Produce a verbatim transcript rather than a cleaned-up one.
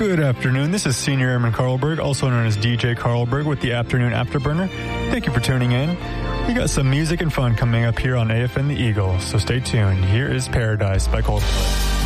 Good afternoon. This is Senior Airman Carlberg, also known as D J Carlberg with the Afternoon Afterburner. Thank you for tuning in. We got some music and fun coming up here on A F N The Eagle, so stay tuned. Here is Paradise by Coldplay.